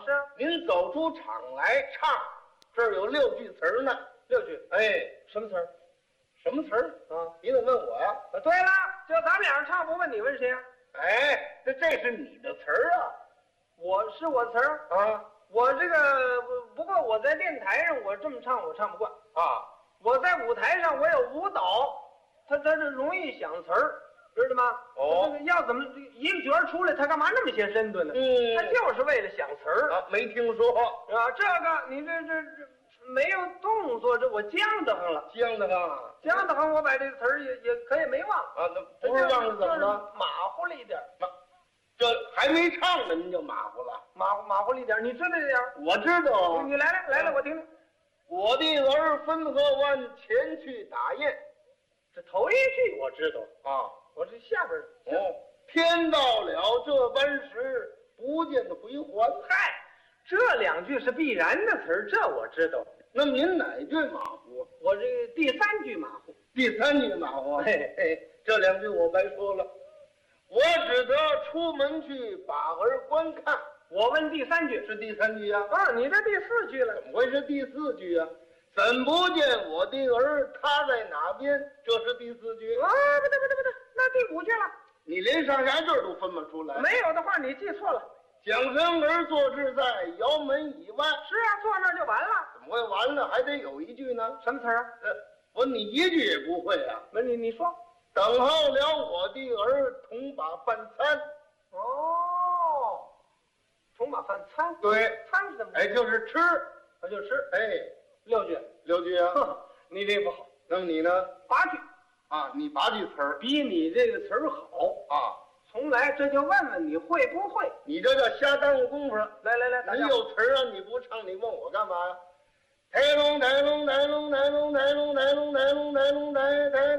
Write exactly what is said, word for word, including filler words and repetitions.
是啊。 您走出场来唱，这儿有六句词儿呢。 六句。 哎， 什么词儿？ 什么词儿啊？ 你怎么问我呀？ 啊，对了，就咱们俩人唱，不问你问谁呀？ 哎，这这是你的词儿啊。 我是我词儿啊， 我这个不过我在电台上我这么唱我唱不惯啊。 我在舞台上我有舞蹈，他他是容易想词儿，知道吗？ 哦， 这个要怎么一个角儿出来，他干嘛那么些身段呢？ 嗯， 他就是为了想词儿啊，没听说啊。这个你这这这没有动作，这我僵得慌了， 僵得慌， 僵得慌，我把这个词儿也也可以没忘啊，那不是忘了怎么了？ 马虎了一点， 这还没唱呢，您就马虎了， 马虎马虎了一点，你知道这点？ 我知道。 你来来来来，我听听。 我的儿汾河湾前去打雁， 这头一句我知道啊， 我这下边哦，天到了这般时，不见回还。 嗨，这两句是必然的词儿，这我知道。 那么您哪句马虎？ 我这个第三句马虎。 第三句马虎？嘿嘿，这两句我白说了。我只得出门去把儿观看。 我问第三句是第三句啊？ 啊，你这第四句了。 怎么会是第四句啊？怎不见我的儿他在哪边？这是第四句啊，不对不对不对，那第五句了。 你连上下句都分不出来。 没有的话你记错了。 蒋生儿坐置在窑门以外。 是啊，坐那儿就完了。 怎么会完了？还得有一句呢。 什么词儿？ 呃，我你一句也不会啊。 那你你说。 等候了我的儿同把饭餐。 哦，同把饭餐。 对， 餐是怎么？ 哎，就是吃， 那就吃。 哎， 六句， 六句啊。 你这不好。 那么你呢？ 八句。 啊，你八句词儿比你这个词儿好啊。 从来这就问问你会不会？ 你这叫瞎耽误功夫。 来来来， 你有词儿啊，你不唱，你问我干嘛呀？抬龙抬龙抬龙抬龙抬龙抬龙抬龙抬抬